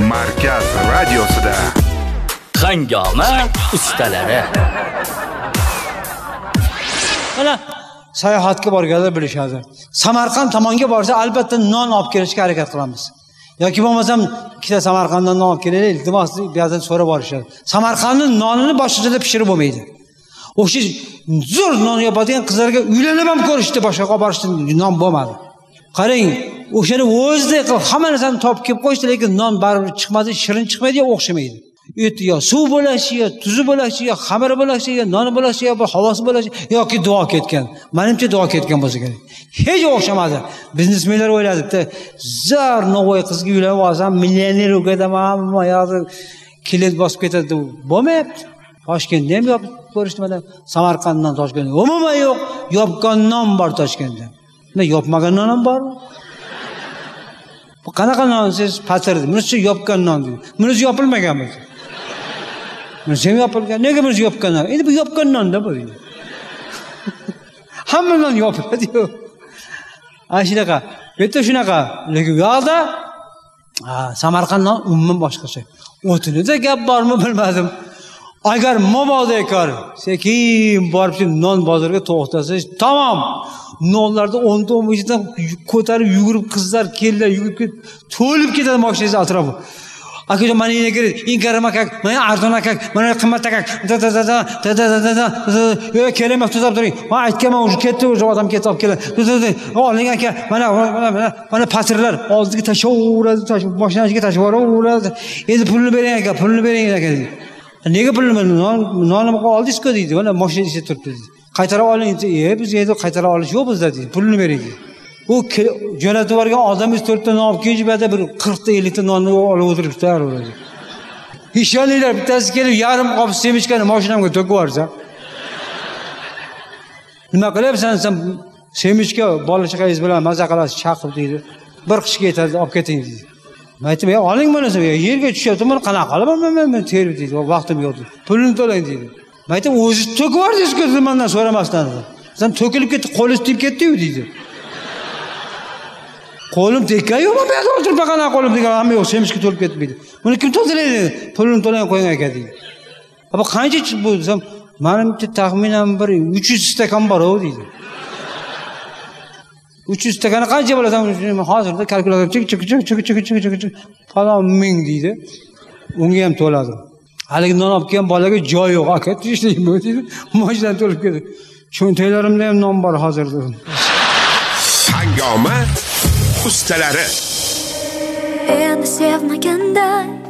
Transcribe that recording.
Markaz radiosida Hangoma ustalari. Mana sayohatga borganlar bilishadi. Samarqand tomonga borsa albatta non olib kelishga harakat qilamiz. Yoki bo'lmasam ikkita Samarqanddan non olib kelaylik, iltimos ba'zan so'rab borishadi. Samarqandning nonini boshqacha pishirib bo'lmaydi. O'sha zo'r non yopadigan qizlarga uylanib ham ko'rishdi, boshqa olib borishdi, non bo'lmadi. Qarang, o'shani o'zidek qilib hamma narsani topib kelib qo'yishdi, lekin non baribir chiqmadi, shirin chiqmaydi, o'xshamaydi. Eti yo suv bo'lashi, yo tuzi bo'lashi, yo xamiri bo'lashi, yo noni bo'lashi, yo havosi bo'lashi yoki duo ketgan. Menimcha duo ketgan bo'lsa kerak. Hech o'xshamadi. Biznesmenlar o'yladi-da, zar novoy qizga uylanib olsam, millioner o'kadaman, yo'q, klient bosib ketadi deb bo'lmayapti. Toshkentda ham yopib ko'rishdi mana, Samarqanddan Toshkentga. Umuman yo'q, yopgan non bor Toshkentda. Yopmagan non ham bor. Bu qanaqa non siz patirdi? Bunisi yopgan non deydi. Bunisi yopilmagan bo'lsa. Bunisi ham yopilgan. Nega bunisi yopgan non? Endi bu yopgan non-da bu. Hamma non yopiladi-ku. Shunaqa. Bitta shunaqa. Lekin u yoqda Samarqand non umuman boshqacha. O'tinida gap bormi bilmadim. Agar mabodo kor sekin borib non bozorga to'xtasiz, tamom. Nonlarda 10-15 dan ko'tarib yugurib qizlar keldilar, yugurib ketib, to'lib ketadi mashinasi atrofi. Akajon mana nega inkarama kak, mana arzona kak, mana qimmat kak. Yo kelaman tuzab turing. Men aytganman, o'sha ketdi, o'sha odam ketib olib keladi. Oling aka, mana patirlar oldiga tashaveradi, mashinasiga tashaveradi. Endi pulni bering aka, pulni bering aka. Nega pulni nonimni oldingiz-ku deydi. Mana mashina ichida turibdi deydi. Qaytarib oling. Biz endi qaytarib olish yo'q bizda deydi. Pulni bering. U jo'natib yuborgan odamingiz 4 ta non olib kelib, bada bir 40 ta 50 ta nonni olib o'tiribdi. Ishoninglar, bittasi kelib yarim qop semichkani mashinamga to'kib yuborsa. Nima qilyapsan sen? Semichka bola chaqangiz bilan maza qilasiz, chaqib deydi. Bir qishga yetadi, olib keting deydi. Men aytdim, oling mana sen, yerga tushyapti, men qanaqa qilaman men terib deydi. Vaqtim yo'q deydi. Pulni to'lang deydi. Men aytdim, o'zi to'kib yubordingiz-ku mendan so'ramasdan. Sen to'kilib ketdi, qo'lingiz tiyib ketdi-yu deydi. Qo'lim tekkan-yu, men bu yerda o'tirib qanaqa qo'lim degan, hamma yo'q, semichka to'lib ketmaydi. Buni kim tozalaydi? Pulni to'lang qo'ying aka deydi. Bu qancha bu desam, menimcha taxminan bir 300 stakan bor-ku deydi. 300 stakani qancha bo'lasam, hozirda kalkulyator chik falon ming deydi. Unga ham to'ladi. Haligi non olib kelgan bolaga joy yo'q, aka, ishlaymi deydi. Mashinadan to'lib ketdi. Cho'ntaklarimda ham non bor hozirda. Hangoma ustalari. Endi sevmaganda